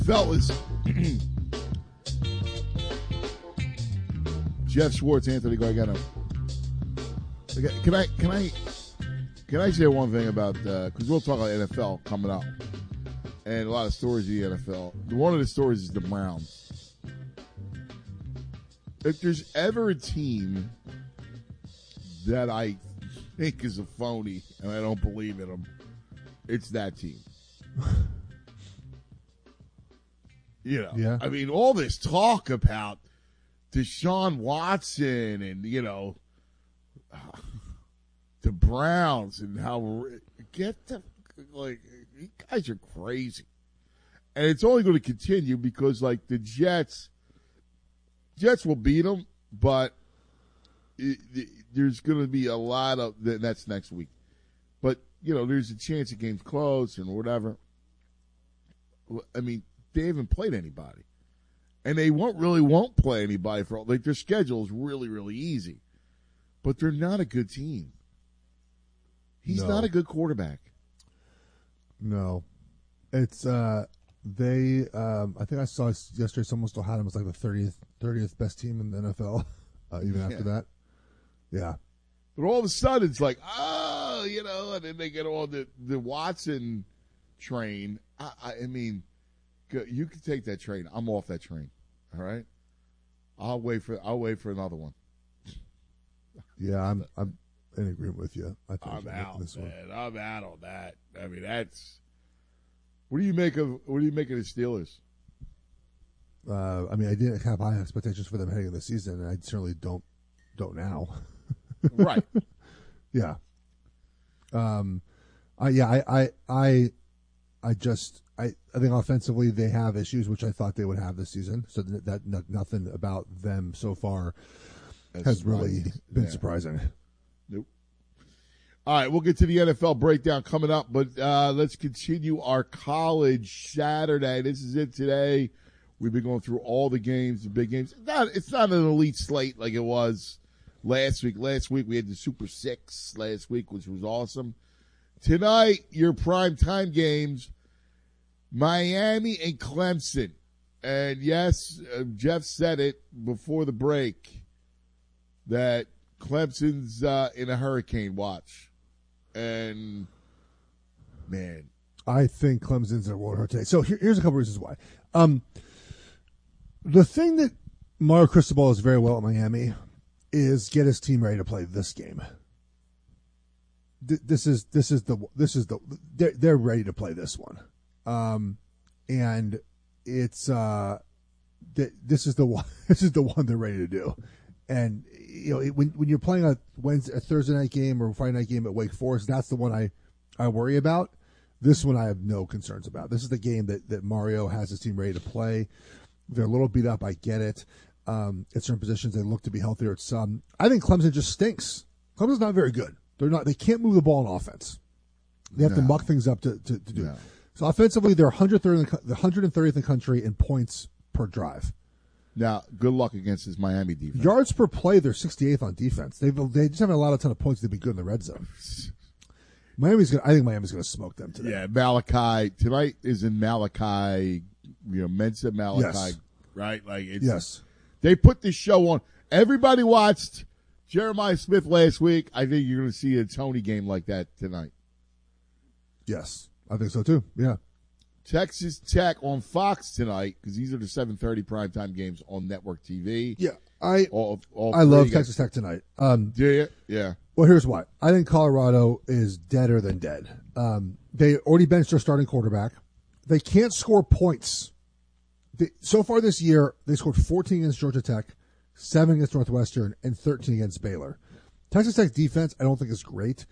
Fellas, Jeff Schwartz, Anthony Gargano. Okay, can I say one thing about because we'll talk about NFL coming up and a lot of stories of the NFL. One of the stories is the Browns. If there's ever a team that I think is a phony and I don't believe in them, it's that team. You know, yeah. I mean, all this talk about Deshaun Watson and, you know, the Browns and how you guys are crazy. And it's only going to continue because, like, the Jets will beat them, but there's going to be a lot of that's next week. But, you know, there's a chance the game's close and whatever. I mean, they haven't played anybody. And they won't play anybody for like their schedule is really, really easy. But they're not a good team. He's not a good quarterback. No. It's I think I saw yesterday someone still had him as like the 30th best team in the NFL, even after that. Yeah. But all of a sudden it's like, oh, you know, and then they get on the Watson train. I mean, you can take that train. I'm off that train. All right. I'll wait for another one. Yeah, I'm in agreement with you. I'm out, man. I'm out on that. I mean, that's. What do you make of the Steelers? I mean, I didn't have high expectations for them heading into the season, and I certainly don't now. Right. Yeah. I think offensively they have issues, which I thought they would have this season. So that nothing about them so far has really been surprising. Nope. All right, we'll get to the NFL breakdown coming up, but let's continue our college Saturday. This is it today. We've been going through all the games, the big games. It's not an elite slate like it was last week. Last week we had the Super Six last week, which was awesome. Tonight, your prime time games, Miami and Clemson. And yes, Jeff said it before the break that Clemson's in a hurricane watch. And, man. I think Clemson's in a world hurricane. So here's a couple reasons why. The thing that Mario Cristobal is very well at Miami is get his team ready to play this game. They're ready to play this one. And it's this is the one they're ready to do. And you know, when you're playing a Thursday night game or Friday night game at Wake Forest, that's the one I worry about. This one I have no concerns about. This is the game that Mario has his team ready to play. They're a little beat up, I get it. At certain positions they look to be healthier at some. I think Clemson just stinks. Clemson's not very good. They can't move the ball on offense. They have to muck things up to do it. So offensively, they're 130th in the country in points per drive. Now, good luck against this Miami defense. Yards per play, they're 68th on defense. They just haven't allowed a ton of points to be good in the red zone. I think Miami's going to smoke them today. Yeah, Malachi tonight is in Malachi. You know, Mensa Malachi, yes. Right? Like it's, yes. They put this show on. Everybody watched Jeremiah Smith last week. I think you're going to see a Tony game like that tonight. Yes, I think so too. Yeah. Texas Tech on Fox tonight because these are the 7:30 primetime games on network TV. Yeah, I I love Texas Tech tonight. Do you? Yeah. Well, here's why. I think Colorado is deader than dead. They already benched their starting quarterback. They can't score points. So far this year, they scored 14 against Georgia Tech, 7 against Northwestern, and 13 against Baylor. Texas Tech's defense, I don't think is great,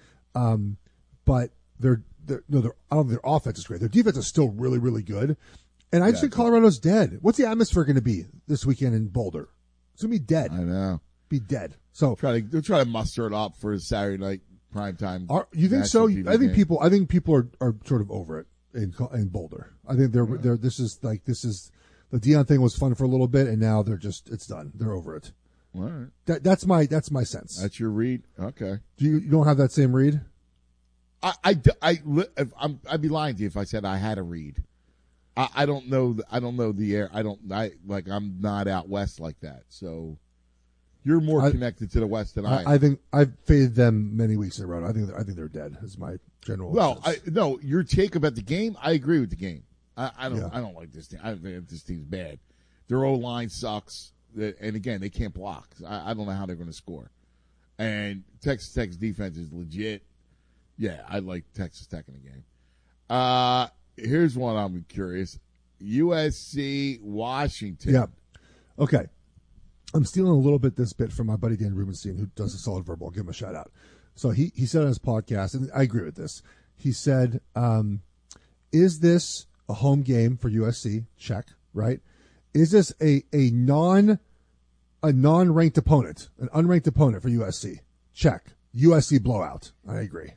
but I don't think their offense is great. Their defense is still really, really good. And I just think Colorado's dead. What's the atmosphere going to be this weekend in Boulder? It's going to be dead. I know. Be dead. So they'll try to muster it up for a Saturday night primetime. You think so? I think people are sort of over it in Boulder. I think this is the Deion thing was fun for a little bit, and now it's done. They're over it. All right. That's my sense. That's your read. Okay. You don't have that same read? I'd be lying to you if I said I had a read. I don't know. I don't know the air. I'm not out west like that. So you're more connected to the west than I am. I think I've faded them many weeks in a row. I think they're dead. Is my general. Well, no, your take about the game. I agree with the game. I don't like this team. I think this team's bad. Their O-line sucks, and again, they can't block. I don't know how they're going to score. And Texas Tech's defense is legit. Yeah, I like Texas Tech in the game. Here's one I'm curious. USC, Washington. Yeah. Okay. I'm stealing a little bit this bit from my buddy Dan Rubenstein, who does a solid verbal. I'll give him a shout out. So he said on his podcast, and I agree with this. He said, is this a home game for USC? Check, right? Is this a non-ranked opponent, an unranked opponent for USC? Check. USC blowout. I agree.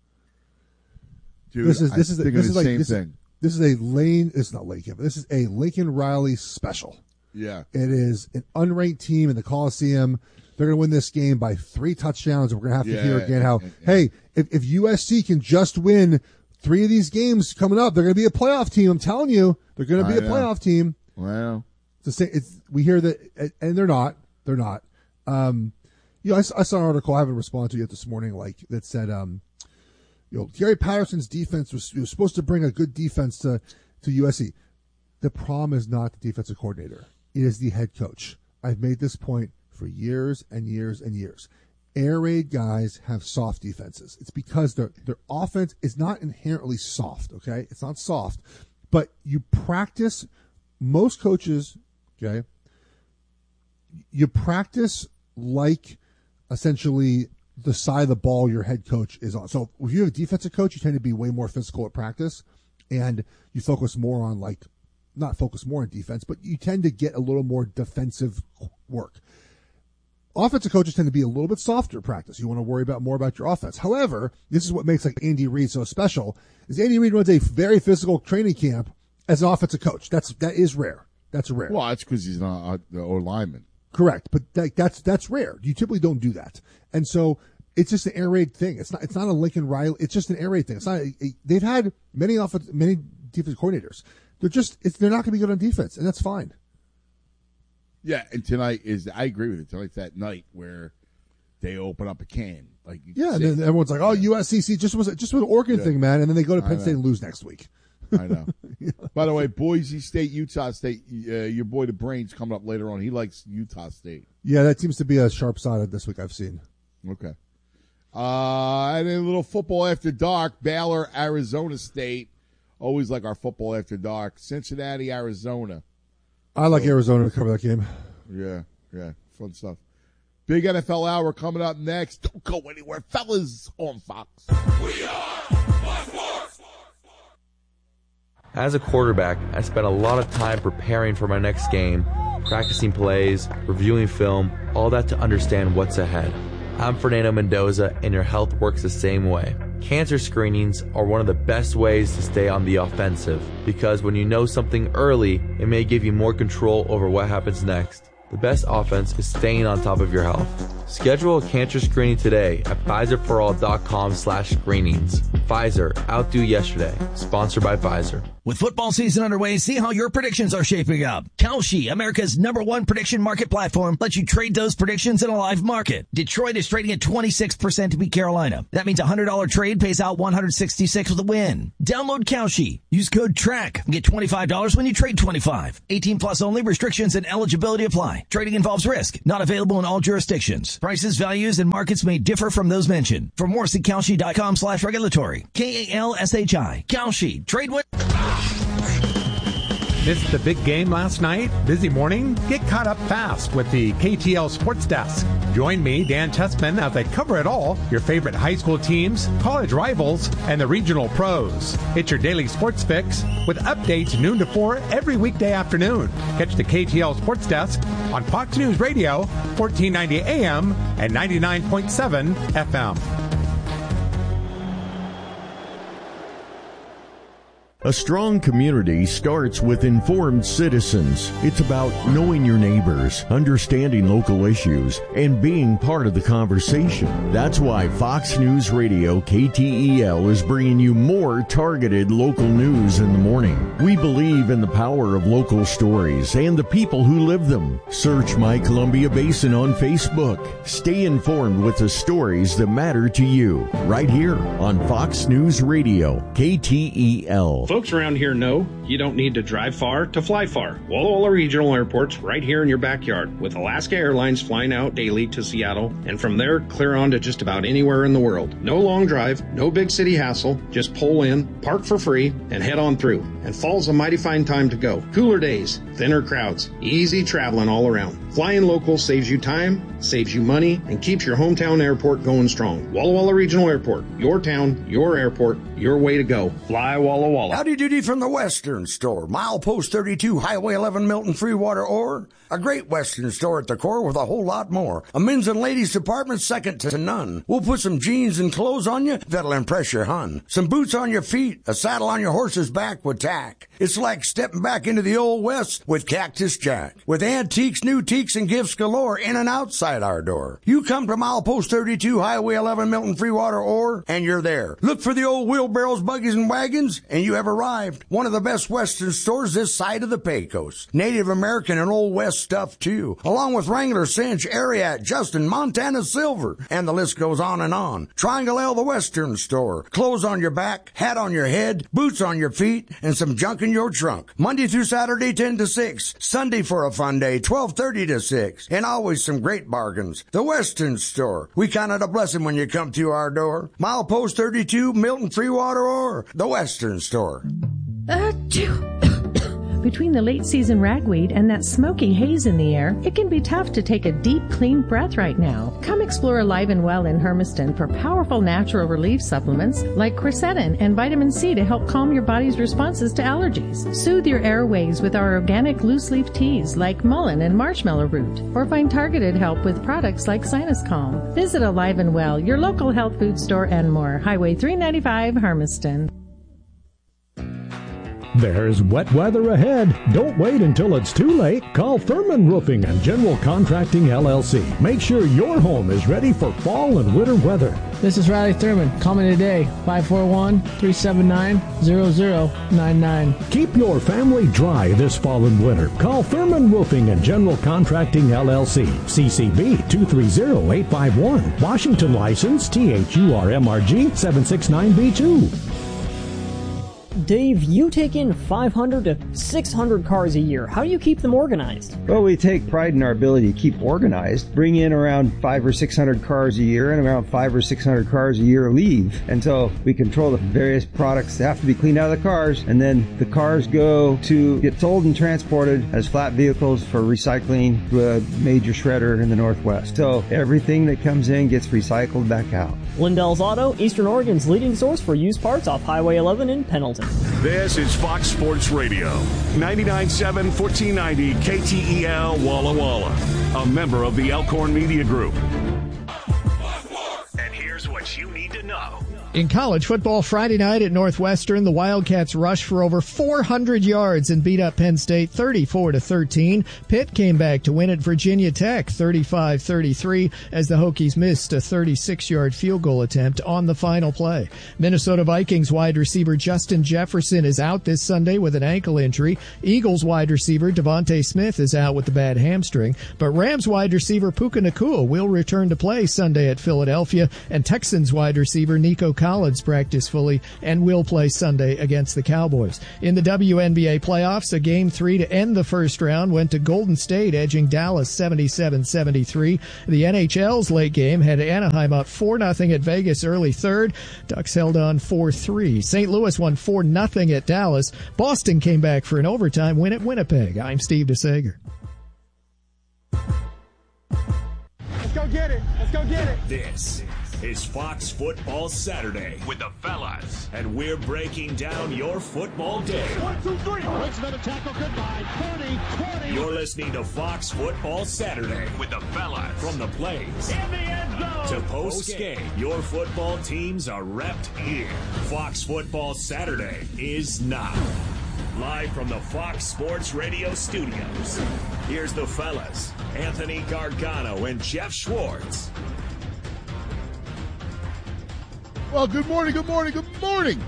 Dude, this is a Lane. It's not Lane Kiffin. This is a Lincoln Riley special. Yeah, it is an unranked team in the Coliseum. They're going to win this game by 3 touchdowns. We're going to have to hear again how if USC can just win 3 of these games coming up, they're going to be a playoff team. I'm telling you, they're going to be a playoff team. Wow. We hear that, and they're not. They're not. I saw an article I haven't responded to yet this morning, that said, Gary Patterson's defense was supposed to bring a good defense to USC. The problem is not the defensive coordinator. It is the head coach. I've made this point for years and years and years. Air raid guys have soft defenses. It's because their offense is not inherently soft, okay? It's not soft. But you practice, most coaches, okay, you practice like essentially the side of the ball your head coach is on. So if you have a defensive coach, you tend to be way more physical at practice, and you focus more on not focus more on defense, but you tend to get a little more defensive work. Offensive coaches tend to be a little bit softer at practice. You want to worry more about your offense. However, this is what makes Andy Reid so special, is Andy Reid runs a very physical training camp as an offensive coach. That is rare. That's rare. Well, that's because he's not the O-lineman. Correct, but that's rare. You typically don't do that, and so it's just an air raid thing. It's not a Lincoln Riley. It's just an air raid thing. It's not. They've had many defensive coordinators. They're not going to be good on defense, and that's fine. Yeah, and tonight I agree with it. Tonight's that night where they open up a can. And then everyone's like, "Oh, USC just was an Oregon thing, man," and then they go to Penn State and lose next week. I know. By the way, Boise State, Utah State, your boy the Brain's coming up later on. He likes Utah State. Yeah, that seems to be a sharp side this week I've seen. Okay. And a little football after dark, Baylor, Arizona State. Always like our football after dark. Cincinnati, Arizona. I like Arizona to cover that game. Yeah. Fun stuff. Big NFL Hour coming up next. Don't go anywhere, fellas, on Fox. We are Fox Sports. As a quarterback, I spent a lot of time preparing for my next game, practicing plays, reviewing film, all that to understand what's ahead. I'm Fernando Mendoza, and your health works the same way. Cancer screenings are one of the best ways to stay on the offensive, because when you know something early, it may give you more control over what happens next. The best offense is staying on top of your health. Schedule a cancer screening today at Pfizerforall.com/screenings. Pfizer, outdo yesterday. Sponsored by Pfizer. With football season underway, see how your predictions are shaping up. Kalshi, America's #1 prediction market platform, lets you trade those predictions in a live market. Detroit is trading at 26% to beat Carolina. That means a $100 trade pays out $166 with a win. Download Kalshi. Use code TRACK and get $25 when you trade 25. 18 plus only. Restrictions and eligibility apply. Trading involves risk. Not available in all jurisdictions. Prices, values, and markets may differ from those mentioned. For more, see Kalshi.com/regulatory. KALSHI. Kalshi. Trade with... Missed the big game last night? Busy morning? Get caught up fast with the KTL Sports Desk. Join me, Dan Tessman, as I cover it all, your favorite high school teams, college rivals, and the regional pros. It's your daily sports fix with updates noon to 4 every weekday afternoon. Catch the KTL Sports Desk on Fox News Radio, 1490 AM and 99.7 FM. A strong community starts with informed citizens. It's about knowing your neighbors, understanding local issues, and being part of the conversation. That's why Fox News Radio KTEL is bringing you more targeted local news in the morning. We believe in the power of local stories and the people who live them. Search My Columbia Basin on Facebook. Stay informed with the stories that matter to you, right here on Fox News Radio KTEL. Folks around here know you don't need to drive far to fly far. Walla Walla Regional Airport's right here in your backyard, with Alaska Airlines flying out daily to Seattle, and from there clear on to just about anywhere in the world. No long drive, no big city hassle, just pull in, park for free, and head on through. And fall's a mighty fine time to go. Cooler days, thinner crowds, easy traveling all around. Flying local saves you time, saves you money, and keeps your hometown airport going strong. Walla Walla Regional Airport, your town, your airport, your way to go. Fly Walla Walla. Howdy doody from the Western Store. Milepost 32, Highway 11, Milton, Freewater, Ore. A great Western store at the core with a whole lot more. A men's and ladies department second to none. We'll put some jeans and clothes on you that'll impress your hun. Some boots on your feet, a saddle on your horse's back with tack. It's like stepping back into the old West with Cactus Jack. With antiques, new teaks, and gifts galore in and outside our door. You come to Milepost 32, Highway 11, Milton, Freewater, Ore, and you're there. Look for the old wheelbarrows, buggies, and wagons, and you have arrived. One of the best Western stores this side of the Pecos. Native American and Old West stuff, too. Along with Wrangler, Cinch, Ariat, Justin, Montana Silver, and the list goes on and on. Triangle L, the Western Store. Clothes on your back, hat on your head, boots on your feet, and some junk in your trunk. Monday through Saturday, 10 to 6. Sunday for a fun day, 12:30 to 6. And always some great bargains. The Western Store. We count it a blessing when you come to our door. Milepost 32, Milton, Freewater, Ore. The Western Store. Between the late season ragweed and that smoky haze in the air, it can be tough to take a deep, clean breath right now. Come explore Alive and Well in Hermiston for powerful natural relief supplements like quercetin and vitamin C to help calm your body's responses to allergies. Soothe your airways with our organic loose leaf teas like mullein and marshmallow root, or find targeted help with products like Sinus Calm. Visit Alive and Well, your local health food store, and more. Highway 395, Hermiston. There's wet weather ahead. Don't wait until it's too late. Call Thurman Roofing and General Contracting, LLC. Make sure your home is ready for fall and winter weather. This is Riley Thurman. Call me today, 541-379-0099. Keep your family dry this fall and winter. Call Thurman Roofing and General Contracting, LLC. CCB 230851. Washington license THURMRG 769B2. Dave, you take in 500 to 600 cars a year. How do you keep them organized? Well, we take pride in our ability to keep organized. Bring in around 500 or 600 cars a year, and around 500 or 600 cars a year leave until we control the various products that have to be cleaned out of the cars, and then the cars go to get sold and transported as flat vehicles for recycling to a major shredder in the Northwest. So everything that comes in gets recycled back out. Lindell's Auto, Eastern Oregon's leading source for used parts off Highway 11 in Pendleton. This is Fox Sports Radio, 99.7, 1490 KTEL Walla Walla, a member of the Elkhorn Media Group. And here's what you need to know. In college football Friday night at Northwestern, the Wildcats rushed for over 400 yards and beat up Penn State 34-13. Pitt came back to win at Virginia Tech 35-33 as the Hokies missed a 36-yard field goal attempt on the final play. Minnesota Vikings wide receiver Justin Jefferson is out this Sunday with an ankle injury. Eagles wide receiver Devontae Smith is out with the bad hamstring, but Rams wide receiver Puka Nacua will return to play Sunday at Philadelphia, and Texans wide receiver Nico Collins practiced fully and will play Sunday against the Cowboys. In the WNBA playoffs, a Game 3 to end the first round went to Golden State, edging Dallas 77-73. The NHL's late game had Anaheim up 4-0 at Vegas early third. Ducks held on 4-3. St. Louis won 4-0 at Dallas. Boston came back for an overtime win at Winnipeg. I'm Steve DeSager. Let's go get it. Let's go get it. This is Fox Football Saturday with the fellas, and we're breaking down your football day. 1, 2, 3. Makes another tackle. Goodbye. 30, 20. You're listening to Fox Football Saturday with the fellas. From the plays In the end zone. to post-game, your football teams are repped here. Fox Football Saturday is now. Live from the Fox Sports Radio studios, here's the fellas, Anthony Gargano and Jeff Schwartz. Well, good morning, good morning, good morning.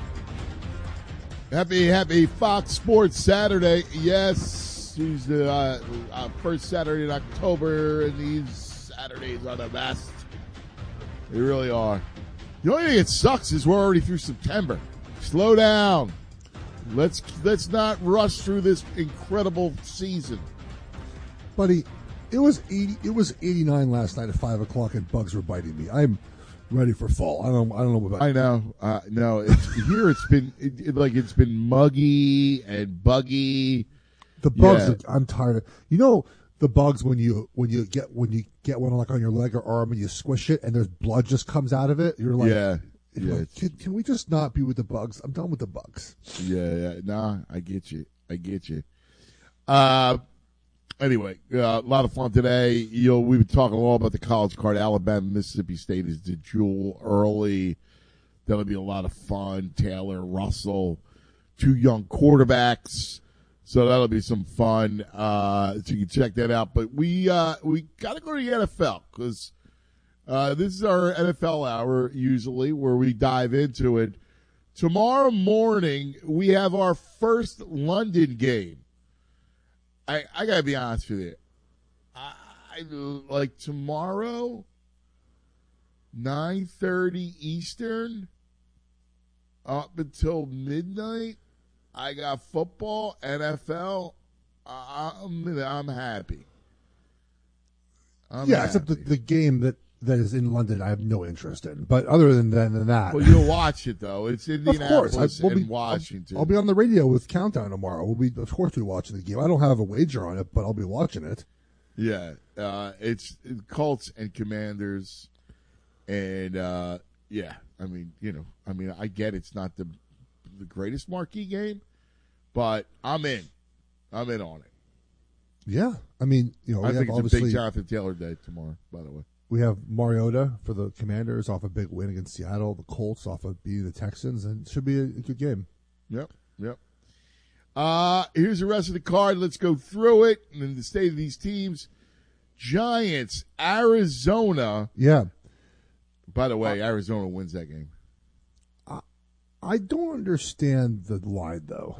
Happy Fox Sports Saturday. Yes, it's the first Saturday in October, and these Saturdays are the best. They really are. The only thing that sucks is we're already through September. Slow down. Let's not rush through this incredible season. Buddy, it was 89 last night at 5 o'clock, and bugs were biting me. I'm ready for fall. I don't know about. I know. No, it's been muggy and buggy. The bugs. I'm tired of. You know the bugs when you get one like on your leg or arm and you squish it and there's blood just comes out of it. You're like, yeah. Like, can we just not be with the bugs? I'm done with the bugs. Yeah. Nah, I get you. Anyway, a lot of fun today. We've been talking a lot about the college card. Alabama, Mississippi State is the jewel early. That'll be a lot of fun. Taylor, Russell, 2 young quarterbacks. So that'll be some fun. So you can check that out. But we got to go to the NFL because this is our NFL hour usually where we dive into it. Tomorrow morning, we have our first London game. I got to be honest with you. I like tomorrow, 9:30 Eastern, up until midnight, I got football, NFL. I'm happy. Except the game that is in London, I have no interest in. But other than that, well, you'll watch it though. It's Indianapolis and Washington. I'll be on the radio with Countdown tomorrow. Of course, we'll be watching the game. I don't have a wager on it, but I'll be watching it. Yeah, it's Colts and Commanders, and I get it's not the greatest marquee game, but I'm in on it. Yeah, I think it's a big Jonathan Taylor day tomorrow. By the way. We have Mariota for the Commanders off a big win against Seattle. The Colts off of beating the Texans, and it should be a good game. Yep. Here's the rest of the card. Let's go through it and then the state of these teams. Giants, Arizona. Yeah. By the way, Arizona wins that game. I don't understand the line though.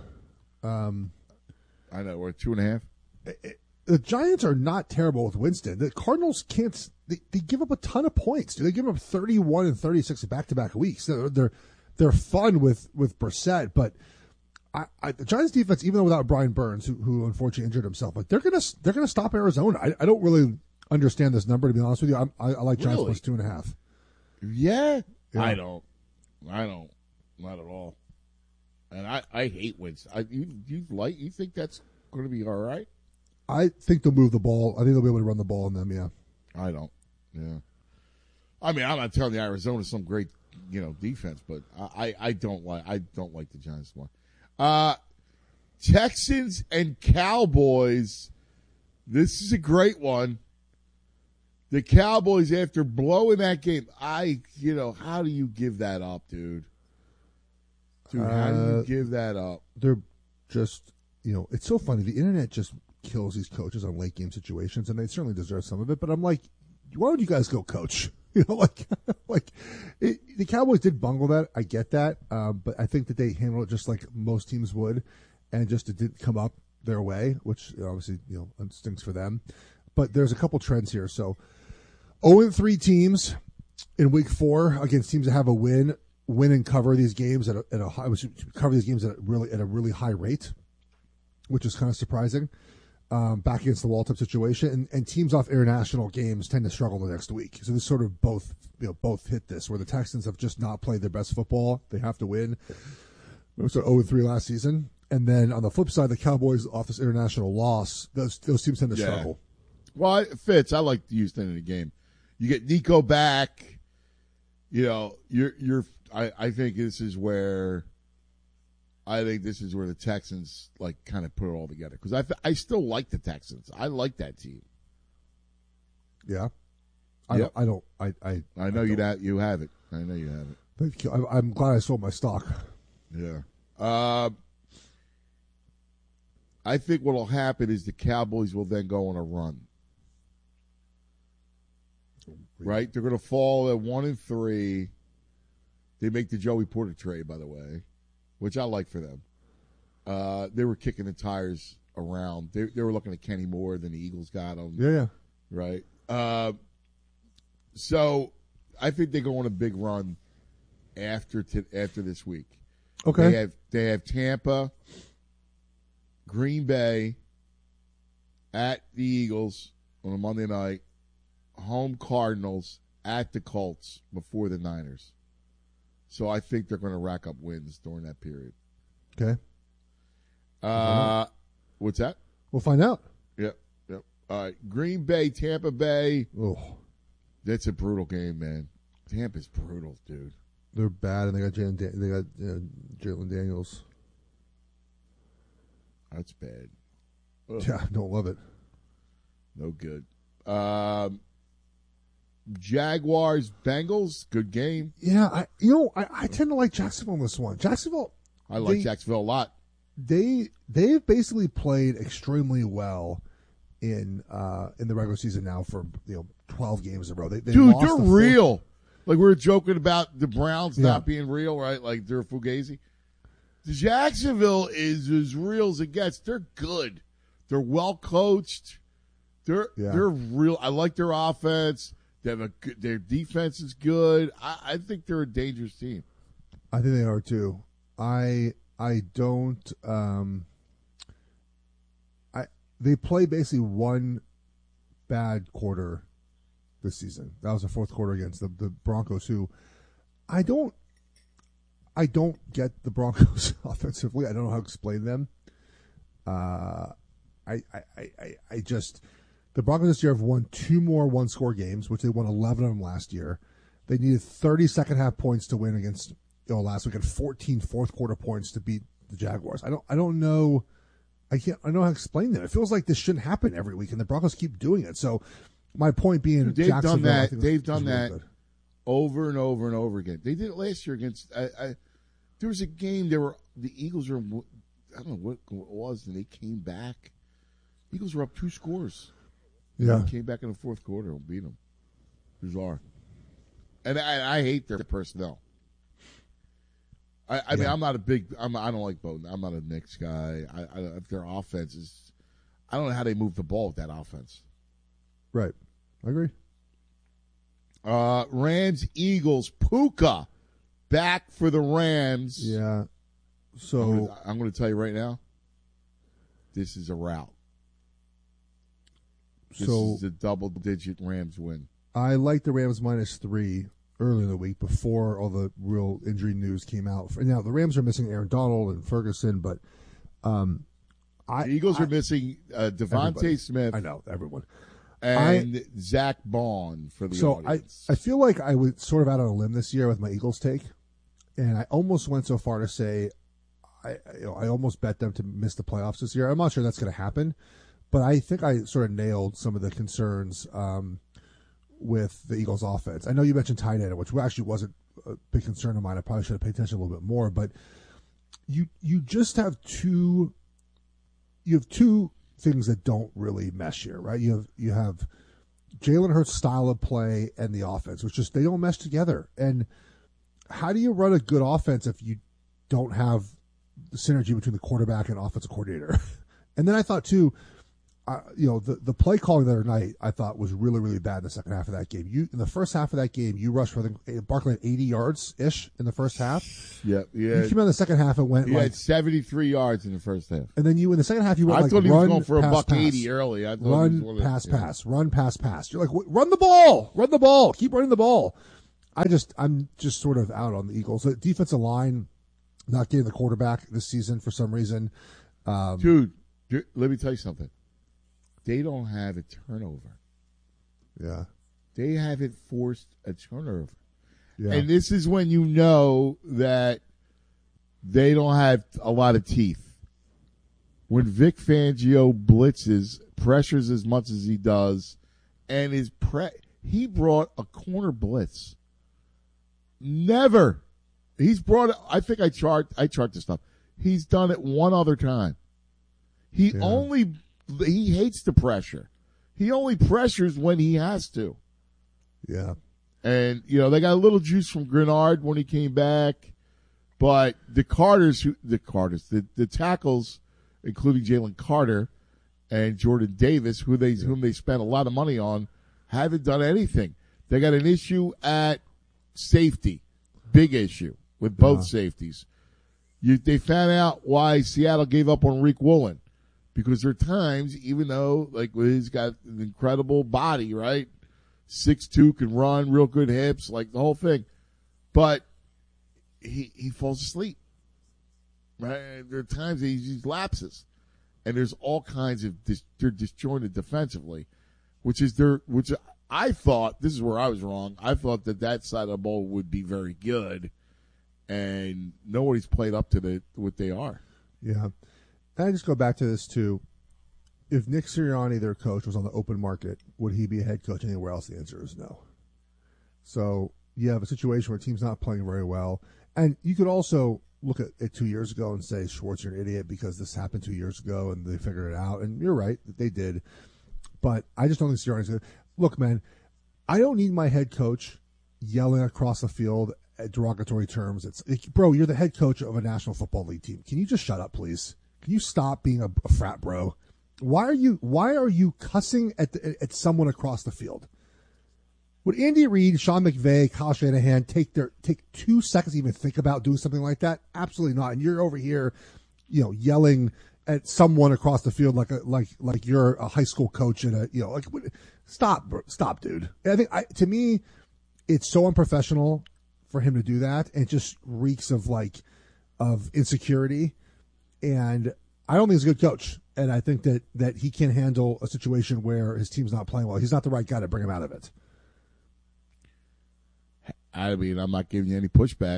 I know we're 2.5. The Giants are not terrible with Winston. The Cardinals can't. They give up a ton of points. Do they give up 31 and 36 back-to-back weeks? They're fun with Brissett, but the Giants defense, even though without Brian Burns, who unfortunately injured himself, but they're gonna stop Arizona. I don't really understand this number, to be honest with you. I like Giants plus 2.5. Yeah, I don't, not at all. And I hate Winston. You think that's going to be all right? I think they'll move the ball. I think they'll be able to run the ball on them, yeah. I don't. Yeah. I mean, I'm not telling you Arizona's some great, defense, but I don't like the Giants one. Texans and Cowboys. This is a great one. The Cowboys, after blowing that game, how do you give that up, dude? How do you give that up? They're just, it's so funny. The internet just kills these coaches on late game situations, and they certainly deserve some of it. But I'm like, why would you guys go coach? The Cowboys did bungle that. I get that, but I think that they handled it just like most teams would, and just it didn't come up their way, which obviously stinks for them. But there's a couple trends here. So 0-3 teams in Week 4 against teams that have a win and cover these games at a high, cover these games at a really high rate, which is kind of surprising. Back against the wall type situation, and teams off international games tend to struggle the next week. So this sort of both hit this, where the Texans have just not played their best football. They have to win. It was 0-3 last season, and then on the flip side, the Cowboys off this international loss, those teams tend to struggle. Well, it fits. I like the Houston in the game. You get Nico back. I think this is where the Texans like kind of put it all together because I still like the Texans. I like that team. Yeah. I know you have it. I know you have it. Thank you. I'm glad I sold my stock. Yeah. I think what will happen is the Cowboys will then go on a run. Right? They're going to fall at 1-3. They make the Joey Porter trade, by the way, which I like for them. They were kicking the tires around. They were looking at Kenny Moore, then the Eagles got him. Yeah. Right? So I think they go on a big run after this week. Okay. They have Tampa, Green Bay, at the Eagles on a Monday night, home Cardinals, at the Colts before the Niners. So I think they're going to rack up wins during that period. Okay. What's that? We'll find out. Yep. All right. Green Bay, Tampa Bay. Oh, that's a brutal game, man. Tampa's brutal, dude. They're bad, and they got Jalen Daniels. That's bad. Ugh. Yeah, I don't love it. No good. Jaguars, Bengals, good game. Yeah, I tend to like Jacksonville in this one. I like Jacksonville a lot. They've basically played extremely well in the regular season now for 12 games in a row. They're real. Like we were joking about the Browns not being real, right? Like they're fugazi. Jacksonville is as real as it gets. They're good. They're well coached. They're real. I like their offense. Their defense is good. I think they're a dangerous team. I think they are too. I don't. They play basically one bad quarter this season. That was the fourth quarter against the Broncos, who I don't get the Broncos offensively. I don't know how to explain them. I just the Broncos this year have won 2 more one-score games, which they won 11 of them last year. They needed 30 second-half points to win against last week, and 14 fourth-quarter points to beat the Jaguars. I don't know. I don't know how to explain that. It feels like this shouldn't happen every week, and the Broncos keep doing it. So my point being, they've done that. They've done really that good. over and over and over again. They did it last year against. There was a game. The Eagles were. I don't know what it was, and they came back. Eagles were up 2 scores. Yeah, they came back in the fourth quarter and beat them. Bizarre. And I hate their personnel. I mean, I'm not a big. I don't like Bowden. I'm not a Knicks guy. If their offense is, I don't know how they move the ball with that offense. Right, I agree. Rams, Eagles, Puka back for the Rams. Yeah. So I'm going to tell you right now, this is a rout. This is a double-digit Rams win. I like the Rams -3 earlier in the week before all the real injury news came out. Now, the Rams are missing Aaron Donald and Ferguson, but the Eagles are missing Devontae Smith. I know, everyone. And Zach Bond for the audience. I feel like I was sort of out on a limb this year with my Eagles take, and I almost went so far to say I almost bet them to miss the playoffs this year. I'm not sure that's going to happen, but I think I sort of nailed some of the concerns with the Eagles' offense. I know you mentioned tight end, which actually wasn't a big concern of mine. I probably should have paid attention a little bit more, but you just have two things that don't really mesh here, right? You have Jalen Hurts' style of play and the offense, which just they don't mesh together. And how do you run a good offense if you don't have the synergy between the quarterback and offensive coordinator? And then I thought too, the play calling the other night I thought was really, really bad in the second half of that game. In the first half of that game, you rushed for Barkley had 80 yards ish in the first half. Yeah. You came out in the second half and went. He had 73 yards in the first half. And then in the second half you went. I thought he was going for $180 early. I thought run, pass. Run, pass. You're like, run the ball, keep running the ball. I'm just sort of out on the Eagles. The defensive line not getting the quarterback this season for some reason. Dude, let me tell you something. They don't have a turnover. Yeah. They haven't forced a turnover. Yeah. And this is when you know that they don't have a lot of teeth. When Vic Fangio blitzes, pressures as much as he does, and he brought a corner blitz. Never. He's brought it. I think I chart this stuff. He's done it one other time. He hates the pressure. He only pressures when he has to. Yeah. And, they got a little juice from Grenard when he came back. But the tackles, including Jalen Carter and Jordan Davis, whom they spent a lot of money on, haven't done anything. They got an issue at safety. Big issue with both safeties. They found out why Seattle gave up on Rick Woolen. Because there are times, even though, he's got an incredible body, right? 6'2", can run, real good hips, the whole thing. But he falls asleep. Right? There are times he lapses. And there's all kinds of, they're disjointed defensively, which I thought, this is where I was wrong, I thought that side of the ball would be very good. And nobody's played up to what they are. Yeah. And I just go back to this, too. If Nick Sirianni, their coach, was on the open market, would he be a head coach anywhere else? The answer is no. So you have a situation where a team's not playing very well. And you could also look at it 2 years ago and say, Schwartz, you're an idiot because this happened 2 years ago and they figured it out. And you're right, they did. But I just don't think Sirianni's going to. Look, man, I don't need my head coach yelling across the field at derogatory terms. Bro, you're the head coach of a National Football League team. Can you just shut up, please? Can you stop being a frat bro? Why are you cussing at someone across the field? Would Andy Reid, Sean McVay, Kyle Shanahan take 2 seconds to even think about doing something like that? Absolutely not. And you're over here, yelling at someone across the field like you're a high school coach and stop, dude. I think to me, it's so unprofessional for him to do that, and it just reeks of insecurity. And I don't think he's a good coach. And I think that he can handle a situation where his team's not playing well. He's not the right guy to bring him out of it. I mean, I'm not giving you any pushback.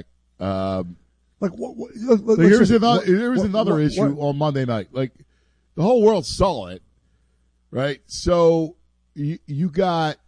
Here's another issue on Monday night. The whole world saw it, right? So you're at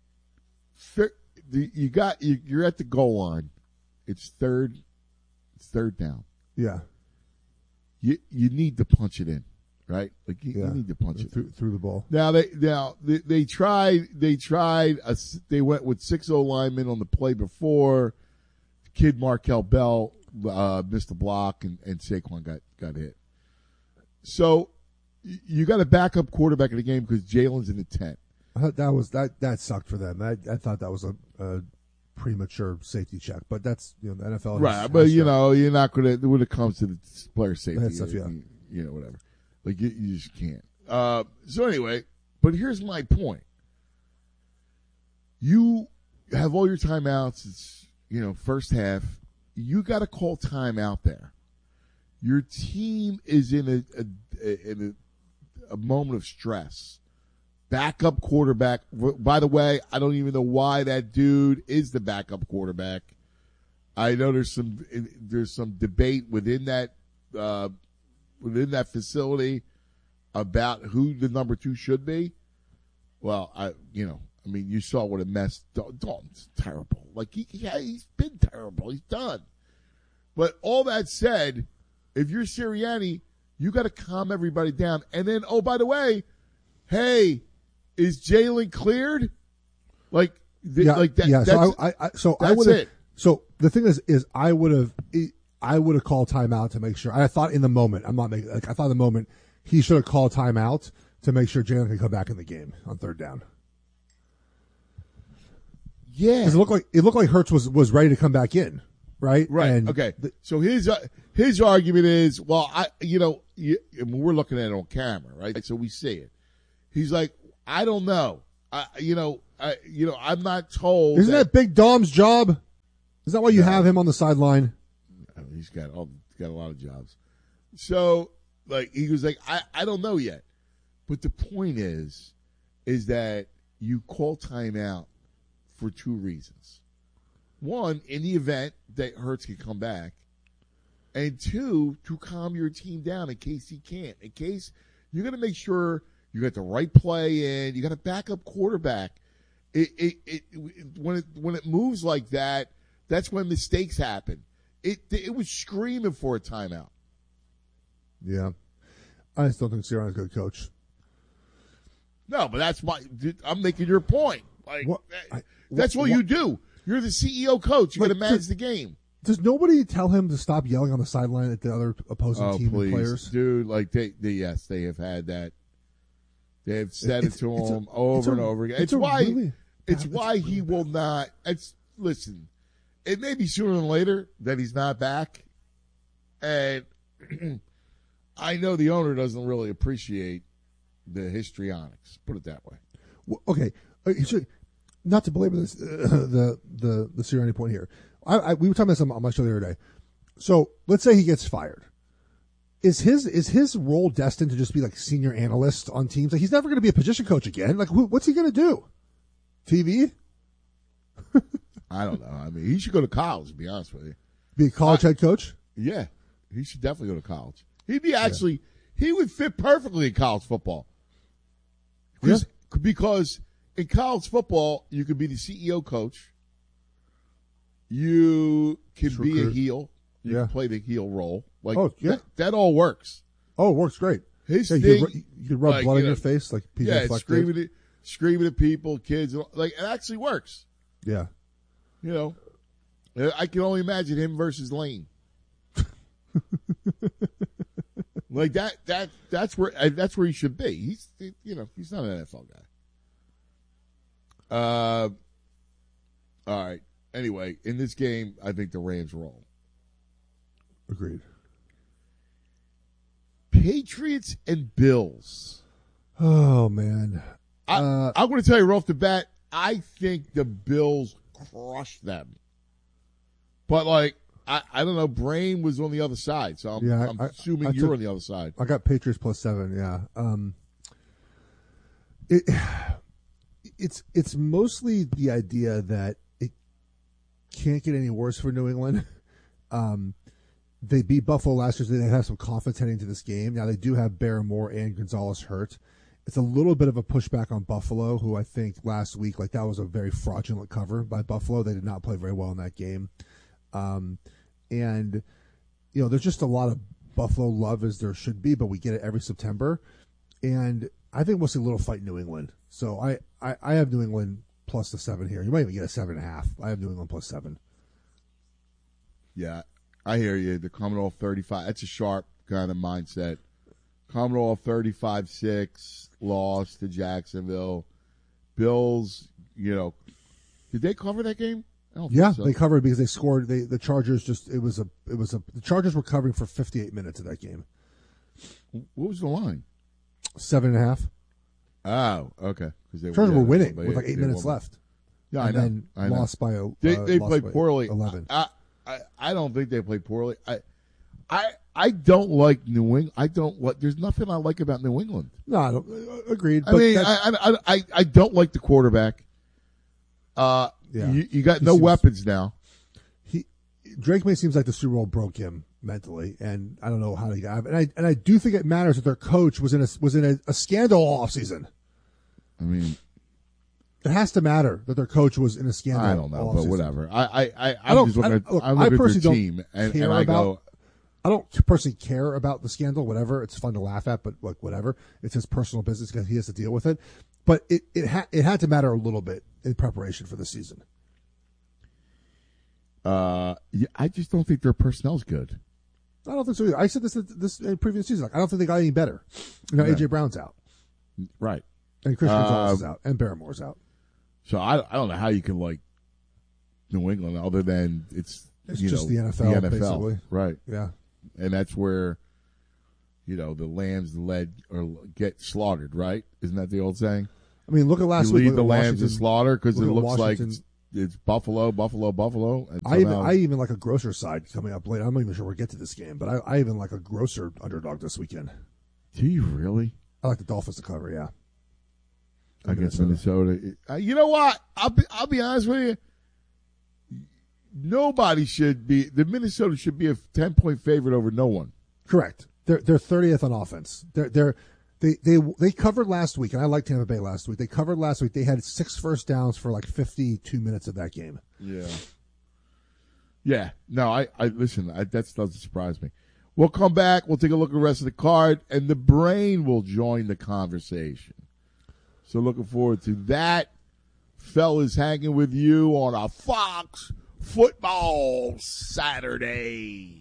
the goal line. It's third down. Yeah. You need to punch it in, right? You need to punch it through the ball. Now they tried. They went with 6 O-linemen on the play before. Kid Markel Bell missed a block and Saquon got hit. So you got a backup quarterback in the game because Jalen's in the tent. I thought that sucked for them. I thought that was a premature safety check, but that's the NFL. Right, but you're not going to when it comes to the player safety stuff, whatever. You just can't. So anyway, but here's my point. You have all your timeouts. It's first half. You got to call timeout there. Your team is in a moment of stress. Backup quarterback. By the way, I don't even know why that dude is the backup quarterback. I know there's some debate within that facility about who the number 2 should be. Well, you saw what a mess. Dalton's terrible. He's been terrible. He's done. But all that said, if you're Sirianni, you got to calm everybody down. And then, oh, by the way, hey. Is Jalen cleared? That. Yeah. So I would have. So the thing is I would have called timeout to make sure. I thought in the moment. I thought in the moment he should have called timeout to make sure Jalen could come back in the game on third down. Yeah, because it looked like Hurts was ready to come back in, right? Right. And okay. So his argument is, well, we're looking at it on camera, right? So we see it. He's like, I don't know. I'm not told. Isn't that Big Dom's job? Is that why you have him on the sideline? He's got a lot of jobs. So, he was like, I don't know yet. But the point is that you call timeout for 2 reasons. one, in the event that Hurts can come back, and two, to calm your team down in case he can't. In case you're going to make sure you got the right play in, you got a backup quarterback. When it moves like that, that's when mistakes happen. It was screaming for a timeout. Yeah, I just don't think Sirianni's a good coach. No, but I'm making your point. Like that's what you do. You're the CEO coach. You got to manage the game. Does nobody tell him to stop yelling on the sideline at the other opposing team and players? Dude, like they have had that. They have said it to him over and over again. It's why he will not. Listen, it may be sooner than later that he's not back, and I know the owner doesn't really appreciate the histrionics. Put it that way. Well, okay, not to belabor this, the Sirianni point here. We were talking about this on my show the other day. So let's say he gets fired. Is his role destined to just be like senior analyst on teams? Like he's never going to be a position coach again. Like what's he going to do? TV? I don't know. I mean, he should go to college. To be honest with you, be a college head coach. Yeah, he should definitely go to college. He would fit perfectly in college football. Because in college football, you could be the CEO coach. You can be a heel. You can play the heel role. Like, that all works. Oh, it works great. His thing, you can rub blood in your face like PJ Fleck did. Screaming at people, kids. Like, it actually works. Yeah. You know, I can only imagine him versus Lane. Like that's where he should be. He's not an NFL guy. All right. Anyway, in this game, I think the Rams roll. Agreed. Patriots and Bills. Oh man. I'm going to tell you right off the bat, I think the Bills crush them. But like I don't know. Brain was on the other side, so I'm assuming you're on the other side. I got Patriots +7. Yeah. It's mostly the idea that it can't get any worse for New England. They beat Buffalo last year, so they have some confidence heading into this game. Now they do have Barrymore and Gonzalez hurt. It's a little bit of a pushback on Buffalo, who I think last week, like that was a very fraudulent cover by Buffalo. They did not play very well in that game. And, there's just a lot of Buffalo love as there should be, but we get it every September. And I think we'll see a little fight in New England. So I have New England +7 here. You might even get a 7.5. I have New England +7. Yeah, I hear you. The Commodore 35, that's a sharp kind of mindset. Commodore 35-6, lost to Jacksonville. Bills, did they cover that game? Yeah, so. They covered because they scored. The Chargers the Chargers were covering for 58 minutes of that game. What was the line? 7.5. Oh, okay. Because Chargers were winning with like 8 minutes left. Yeah, and then lost by they played poorly. 11. I don't think they played poorly. I don't like New England. There's nothing I like about New England. No, I don't. Agreed. I mean, I don't like the quarterback. You got no weapons now. Drake May seems like the Super Bowl broke him mentally, and I don't know how he got. And I do think it matters that their coach was in a scandal all offseason. I mean, it has to matter that their coach was in a scandal. I don't know, but whatever. I'm just looking at their team, and I go. I don't personally care about the scandal, whatever. It's fun to laugh at, but like whatever. It's his personal business because he has to deal with it. But it had to matter a little bit in preparation for the season. I just don't think their personnel's good. I don't think so either. I said this in previous season. Like, I don't think they got any better. AJ Brown's out, right? And Christian Gonzalez is out, and Barrymore's out. So I don't know how you can like New England other than it's just the NFL, basically, right? Yeah. And that's where, the lambs get slaughtered, right? Isn't that the old saying? I mean, look at last week. You lead the lambs to slaughter because it looks like it's Buffalo. I even like a grocer side coming up late. I'm not even sure we'll get to this game, but I even like a grocer underdog this weekend. Do you really? I like the Dolphins to cover, yeah. Against Minnesota. You know what? I'll be honest with you. nobody should be. The Minnesota should be a 10-point favorite over no one. Correct. They're 30th on offense. They covered last week, and I liked Tampa Bay last week. They covered last week. They had 6 first downs for like 52 minutes of that game. Yeah. Yeah. No, I listen. That doesn't surprise me. We'll come back. We'll take a look at the rest of the card, and the brain will join the conversation. So looking forward to that. Fellas hanging with you on a Fox Football Saturday.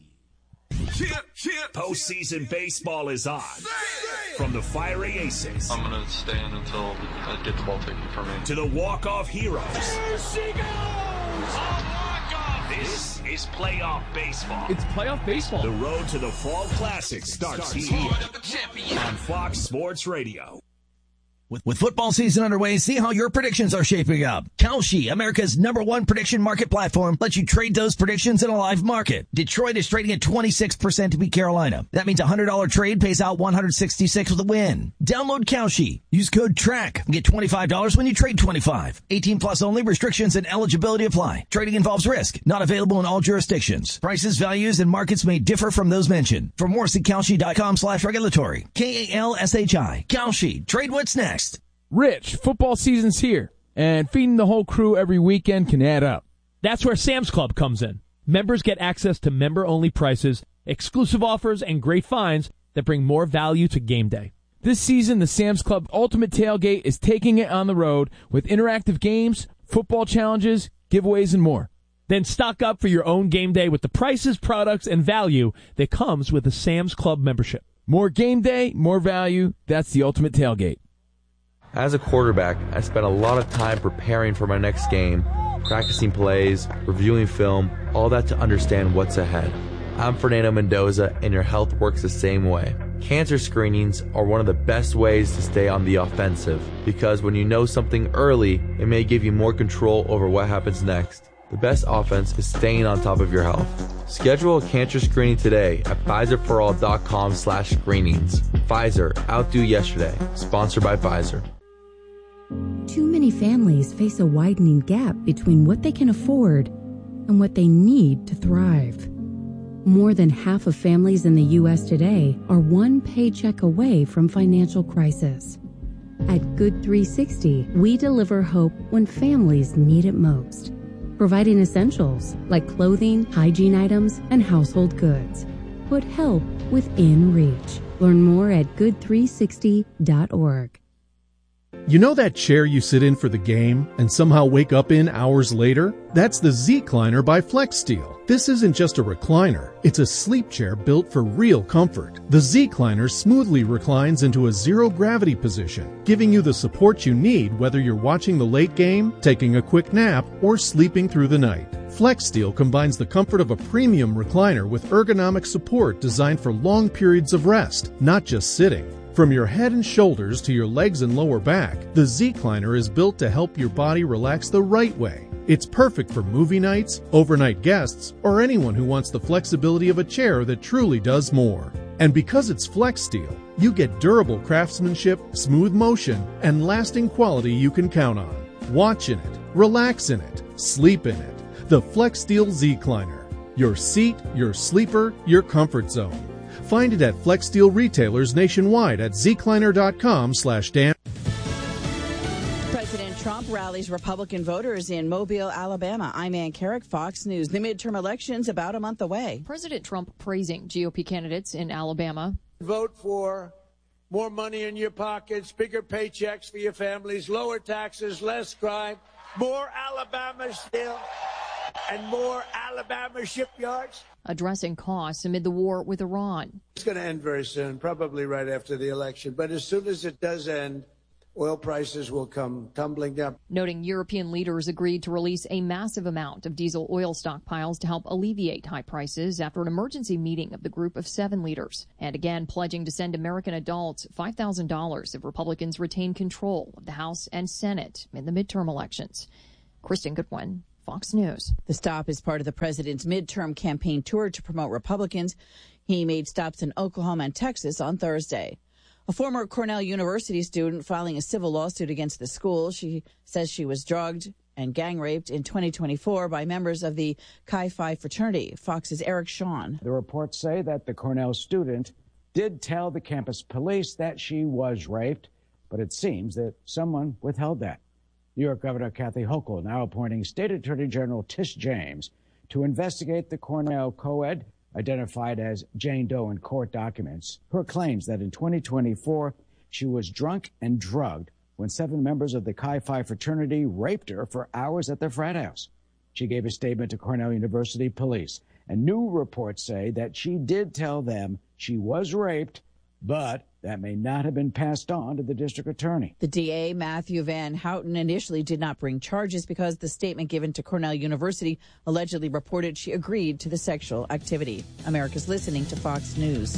Postseason baseball is on. From the fiery aces. I'm going to stand until I get the ball taken from me. To the walk-off heroes. There she goes! A walk-off! This is playoff baseball. It's playoff baseball. The road to the Fall Classic starts here on Fox Sports Radio. With football season underway, see how your predictions are shaping up. Kalshi, America's #1 prediction market platform, lets you trade those predictions in a live market. Detroit is trading at 26% to beat Carolina. That means a $100 trade pays out $166 with a win. Download Kalshi. Use code TRACK. Get $25 when you trade 25. 18 plus only. Restrictions and eligibility apply. Trading involves risk. Not available in all jurisdictions. Prices, values, and markets may differ from those mentioned. For more, see Kalshi.com/regulatory. KALSHI. Kalshi. Trade what's next. Rich, football season's here, and feeding the whole crew every weekend can add up. That's where Sam's Club comes in. Members get access to member-only prices, exclusive offers, and great finds that bring more value to game day. This season, the Sam's Club Ultimate Tailgate is taking it on the road with interactive games, football challenges, giveaways, and more. Then stock up for your own game day with the prices, products, and value that comes with a Sam's Club membership. More game day, more value. That's the Ultimate Tailgate. As a quarterback, I spent a lot of time preparing for my next game, practicing plays, reviewing film, all that to understand what's ahead. I'm Fernando Mendoza, and your health works the same way. Cancer screenings are one of the best ways to stay on the offensive, because when you know something early, it may give you more control over what happens next. The best offense is staying on top of your health. Schedule a cancer screening today at Pfizerforall.com/screenings. Pfizer, outdo yesterday. Sponsored by Pfizer. Too many families face a widening gap between what they can afford and what they need to thrive. More than half of families in the U.S. today are one paycheck away from financial crisis. At Good 360, we deliver hope when families need it most, providing essentials like clothing, hygiene items, and household goods. Put help within reach. Learn more at good360.org. You know that chair you sit in for the game and somehow wake up in hours later? That's the Z-Cliner by FlexSteel. This isn't just a recliner. It's a sleep chair built for real comfort. The Z-Cliner smoothly reclines into a zero-gravity position, giving you the support you need whether you're watching the late game, taking a quick nap, or sleeping through the night. FlexSteel combines the comfort of a premium recliner with ergonomic support designed for long periods of rest, not just sitting. From your head and shoulders to your legs and lower back, the Z-Cliner is built to help your body relax the right way. It's perfect for movie nights, overnight guests, or anyone who wants the flexibility of a chair that truly does more. And because it's FlexSteel, you get durable craftsmanship, smooth motion, and lasting quality you can count on. Watch in it, relax in it, sleep in it. The FlexSteel Z-Cliner. Your seat, your sleeper, your comfort zone. Find it at FlexSteel retailers nationwide at zcliner.com/Dan. President Trump rallies Republican voters in Mobile, Alabama. I'm Ann Carrick, Fox News. The midterm election's about a month away. President Trump praising GOP candidates in Alabama. Vote for more money in your pockets, bigger paychecks for your families, lower taxes, less crime, more Alabama still, and more Alabama shipyards. Addressing costs amid the war with Iran. It's going to end very soon, probably right after the election. But as soon as it does end, oil prices will come tumbling down. Noting European leaders agreed to release a massive amount of diesel oil stockpiles to help alleviate high prices after an emergency meeting of the group of 7 leaders. And again, pledging to send American adults $5,000 if Republicans retain control of the House and Senate in the midterm elections. Kristen Goodwin, Fox News. The stop is part of the president's midterm campaign tour to promote Republicans. He made stops in Oklahoma and Texas on Thursday. A former Cornell University student filing a civil lawsuit against the school. She says she was drugged and gang raped in 2024 by members of the Chi Phi fraternity. Fox's Eric Shawn. The reports say that the Cornell student did tell the campus police that she was raped, but it seems that someone withheld that. New York Governor Kathy Hochul now appointing State Attorney General Tish James to investigate the Cornell co-ed, identified as Jane Doe in court documents, her claims that in 2024 she was drunk and drugged when 7 members of the Chi Phi fraternity raped her for hours at their frat house. She gave a statement to Cornell University police, and new reports say that she did tell them she was raped, but that may not have been passed on to the district attorney. The DA, Matthew Van Houten, initially did not bring charges because the statement given to Cornell University allegedly reported she agreed to the sexual activity. America's listening to Fox News.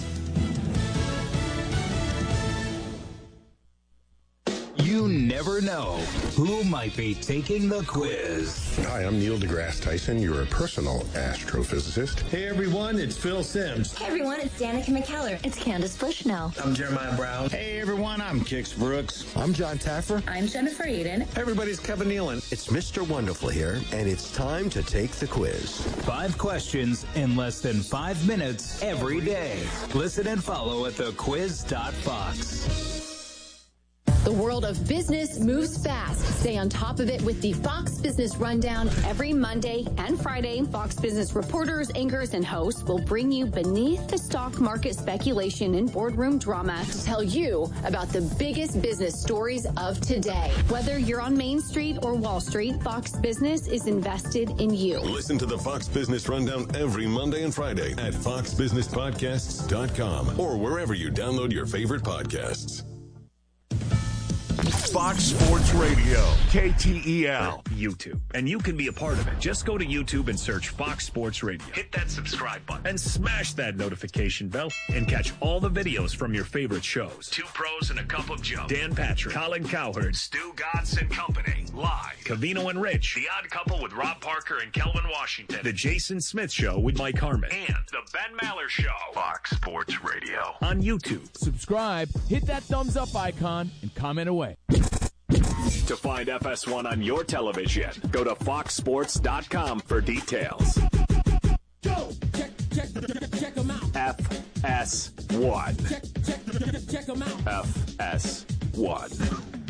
You never know who might be taking the quiz. Hi, I'm Neil deGrasse Tyson, your personal astrophysicist. Hey everyone, it's Phil Simms. Hey everyone, it's Danica McKellar. It's Candace Bushnell. I'm Jeremiah Brown. Hey everyone, I'm Kix Brooks. I'm John Taffer. I'm Jennifer Eden. Hey everybody, it's Kevin Nealon. It's Mr. Wonderful here, and it's time to take the quiz. 5 questions in less than 5 minutes every day. Listen and follow at thequiz.fox. The world of business moves fast. Stay on top of it with the Fox Business Rundown every Monday and Friday. Fox Business reporters, anchors, and hosts will bring you beneath the stock market speculation and boardroom drama to tell you about the biggest business stories of today. Whether you're on Main Street or Wall Street, Fox Business is invested in you. Listen to the Fox Business Rundown every Monday and Friday at foxbusinesspodcasts.com or wherever you download your favorite podcasts. Fox Sports Radio, KTEL, YouTube. And you can be a part of it. Just go to YouTube and search Fox Sports Radio. Hit that subscribe button and smash that notification bell and catch all the videos from your favorite shows. 2 Pros and a Cup of Joe. Dan Patrick, Colin Cowherd, Stu Gatz and Company. Live. Covino and Rich. The Odd Couple with Rob Parker and Kelvin Washington. The Jason Smith Show with Mike Harmon. And The Ben Maller Show. Fox Sports Radio. On YouTube. Subscribe, hit that thumbs up icon, and comment away. To find FS1 on your television, go to foxsports.com for details. Check them out. FS1. Check them out. FS1.